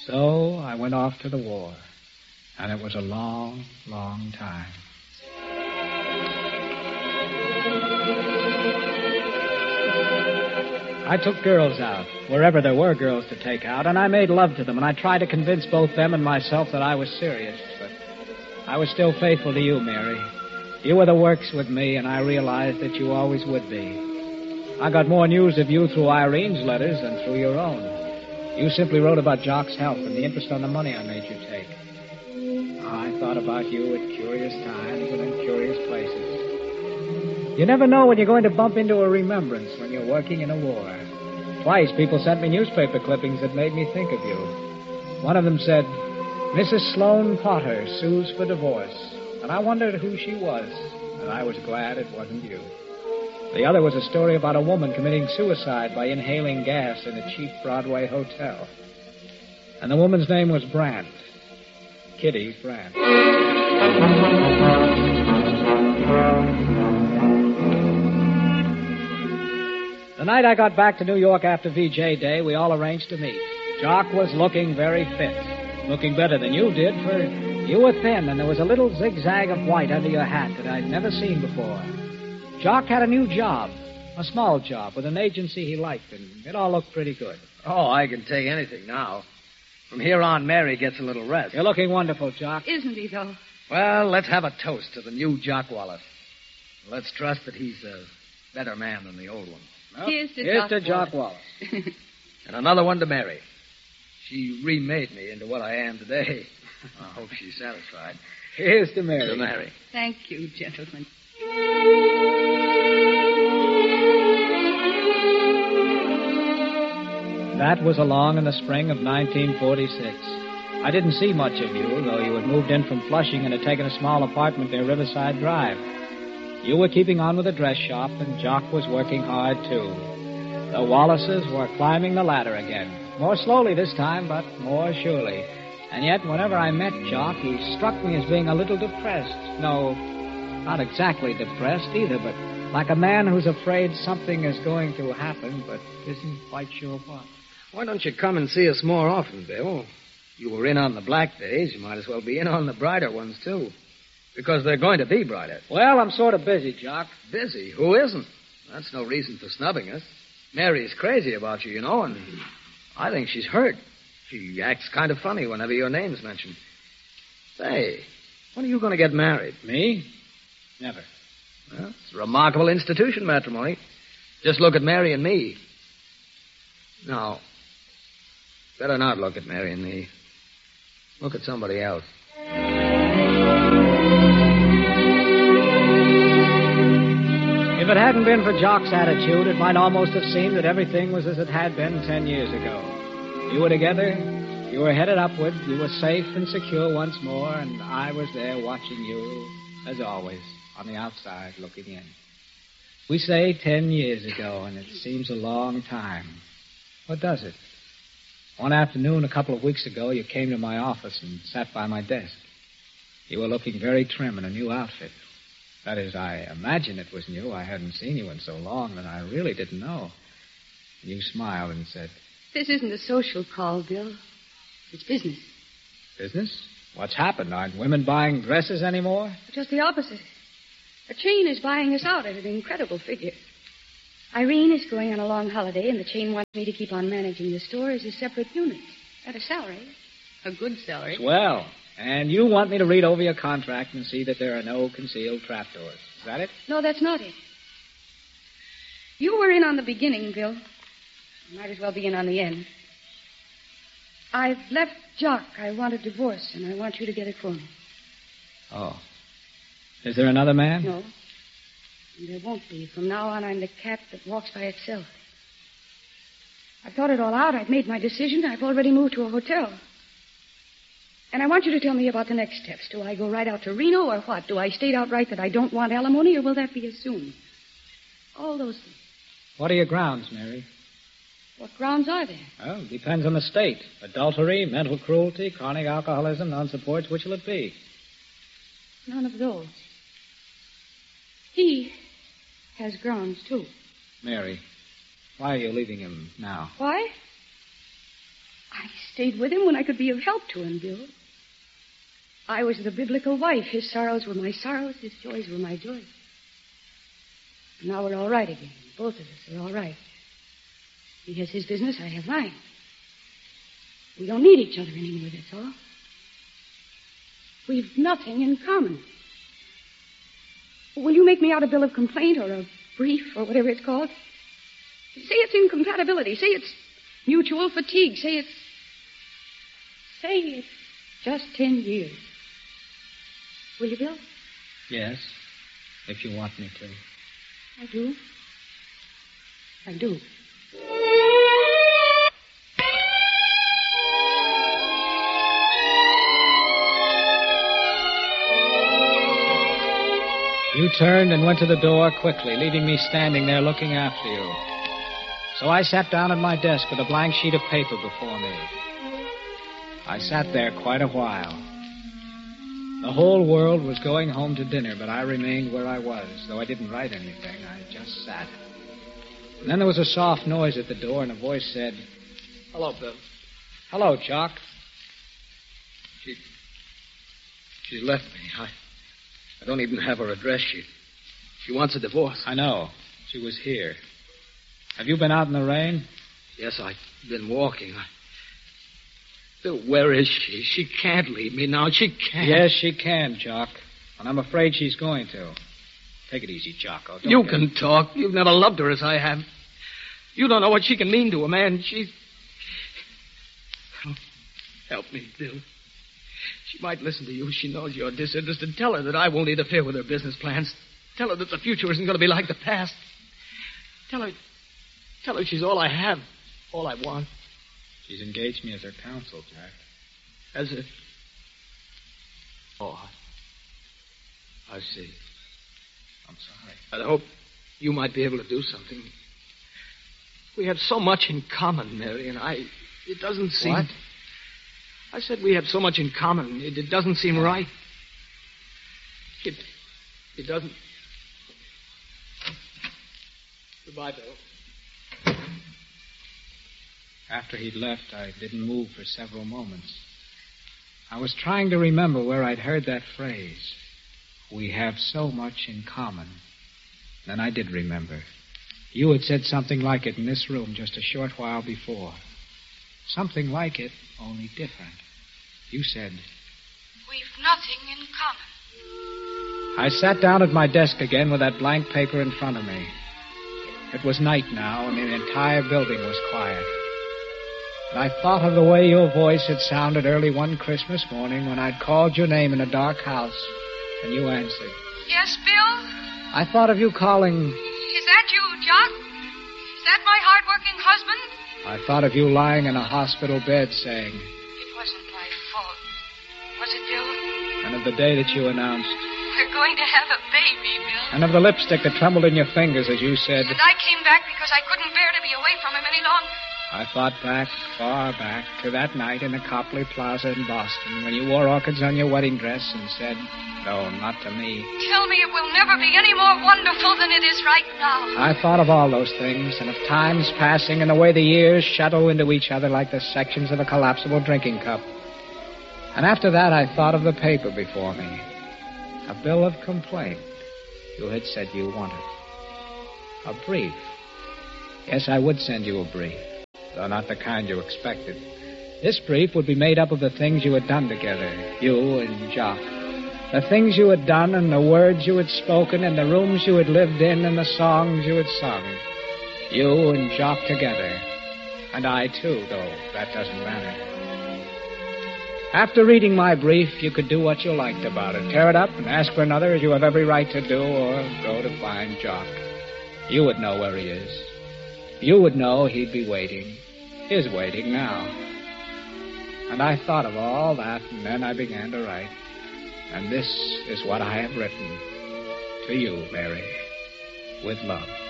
So I went off to the war, and it was a long, long time. I took girls out, wherever there were girls to take out, and I made love to them, and I tried to convince both them and myself that I was serious, but I was still faithful to you, Mary. You were the works with me, and I realized that you always would be. I got more news of you through Irene's letters than through your own. You simply wrote about Jock's health and the interest on the money I made you take. I thought about you at curious times and in curious places. You never know when you're going to bump into a remembrance when you're working in a war. Twice people sent me newspaper clippings that made me think of you. One of them said, Mrs. Sloane Potter sues for divorce. And I wondered who she was, and I was glad it wasn't you. The other was a story about a woman committing suicide by inhaling gas in a cheap Broadway hotel. And the woman's name was Brandt. Kitty Brandt. The night I got back to New York after VJ Day, we all arranged to meet. Jock was looking very fit. Looking better than you did, for you were thin, and there was a little zigzag of white under your hat that I'd never seen before. Jock had a new job, a small job, with an agency he liked, and it all looked pretty good. Oh, I can take anything now. From here on, Mary gets a little rest. You're looking wonderful, Jock. Isn't he, though? Well, let's have a toast to the new Jock Wallace. Let's trust that he's a better man than the old one. Well, Here's to Jock Wallace. And another one to Mary. She remade me into what I am today. I hope she's satisfied. Here's to Mary. To Mary. Thank you, gentlemen. That was along in the spring of 1946. I didn't see much of you, though you had moved in from Flushing and had taken a small apartment near Riverside Drive. You were keeping on with the dress shop, and Jock was working hard, too. The Wallaces were climbing the ladder again. More slowly this time, but more surely. And yet, whenever I met Jock, he struck me as being a little depressed. No, not exactly depressed either, but like a man who's afraid something is going to happen, but isn't quite sure what. Why don't you come and see us more often, Bill? You were in on the black days. You might as well be in on the brighter ones, too. Because they're going to be brighter. Well, I'm sort of busy, Jock. Busy? Who isn't? That's no reason for snubbing us. Mary's crazy about you, you know, and I think she's hurt. She acts kind of funny whenever your name's mentioned. Say, when are you going to get married? Me? Never. Well, it's a remarkable institution, matrimony. Just look at Mary and me. No. Better not look at Mary and me. Look at somebody else. If it hadn't been for Jock's attitude, it might almost have seemed that everything was as it had been 10 years ago. You were together, you were headed upward, you were safe and secure once more, and I was there watching you, as always, on the outside looking in. We say 10 years ago, and it seems a long time. What does it? One afternoon a couple of weeks ago, you came to my office and sat by my desk. You were looking very trim in a new outfit. That is, I imagine it was new. I hadn't seen you in so long that I really didn't know. You smiled and said, This isn't a social call, Bill. It's business. Business? What's happened? Aren't women buying dresses anymore? Just the opposite. A chain is buying us out at an incredible figure. Irene is going on a long holiday, and the chain wants me to keep on managing the store as a separate unit. At a salary. A good salary. Swell. And you want me to read over your contract and see that there are no concealed trapdoors. Is that it? No, that's not it. You were in on the beginning, Bill. You might as well be in on the end. I've left Jock. I want a divorce, and I want you to get it for me. Oh. Is there another man? No. And there won't be. From now on, I'm the cat that walks by itself. I've thought it all out. I've made my decision. I've already moved to a hotel. And I want you to tell me about the next steps. Do I go right out to Reno or what? Do I state outright that I don't want alimony, or will that be assumed? All those things. What are your grounds, Mary? What grounds are there? Well, it depends on the state. Adultery, mental cruelty, chronic alcoholism, non-supports. Which will it be? None of those. He has grounds, too. Mary, why are you leaving him now? Why? I stayed with him when I could be of help to him, Bill. I was the biblical wife. His sorrows were my sorrows. His joys were my joys. And now we're all right again. Both of us are all right. He has his business. I have mine. We don't need each other anymore, that's all. We've nothing in common. Will you make me out a bill of complaint or a brief or whatever it's called? Say it's incompatibility. Say it's mutual fatigue. Say it's just 10 years. Will you, Bill? Yes, if you want me to. I do. I do. You turned and went to the door quickly, leaving me standing there looking after you. So I sat down at my desk with a blank sheet of paper before me. I sat there quite a while. The whole world was going home to dinner, but I remained where I was. Though I didn't write anything, I just sat. And then there was a soft noise at the door, and a voice said, Hello, Bill. Hello, Jock. She left me. I don't even have her address sheet. She wants a divorce. I know. She was here. Have you been out in the rain? Yes, I've been walking. Bill, where is she? She can't leave me now. She can't. Yes, she can, Jock. And I'm afraid she's going to. Take it easy, Jocko. You can talk. You've never loved her as I have. You don't know what she can mean to a man. She's... Help me, Bill. She might listen to you. She knows you're disinterested. Tell her that I won't interfere with her business plans. Tell her that the future isn't going to be like the past. Tell her she's all I have, all I want. She's engaged me as her counsel, Jack. As if... Oh, I see. I'm sorry. I hope you might be able to do something. We have so much in common, Mary, and it doesn't seem... What? I said we have so much in common. It doesn't seem right. It doesn't... Goodbye, Bill. After he'd left, I didn't move for several moments. I was trying to remember where I'd heard that phrase. We have so much in common. Then I did remember. You had said something like it in this room just a short while before. Something like it, only different. You said, We've nothing in common. I sat down at my desk again with that blank paper in front of me. It was night now, and the entire building was quiet. And I thought of the way your voice had sounded early one Christmas morning when I'd called your name in a dark house, and you answered. Yes, Bill? I thought of you calling... Is that you, Jock? Is that my hard-working husband? I thought of you lying in a hospital bed saying... It wasn't my fault. Was it, Bill? And of the day that you announced... We're going to have a baby, Bill. And of the lipstick that trembled in your fingers as you said... And I came back because I couldn't bear to be away from him any longer. I thought back, far back, to that night in the Copley Plaza in Boston when you wore orchids on your wedding dress and said, no, not to me. Tell me it will never be any more wonderful than it is right now. I thought of all those things and of times passing and the way the years shuttle into each other like the sections of a collapsible drinking cup. And after that, I thought of the paper before me. A bill of complaint you had said you wanted. A brief. Yes, I would send you a brief. Though not the kind you expected. This brief would be made up of the things you had done together, you and Jock. The things you had done and the words you had spoken and the rooms you had lived in and the songs you had sung. You and Jock together. And I, too, though that doesn't matter. After reading my brief, you could do what you liked about it. Tear it up and ask for another as you have every right to do, or go to find Jock. You would know where he is. You would know he'd be waiting. Is waiting now. And I thought of all that, and then I began to write. And this is what I have written. To you, Mary, with love.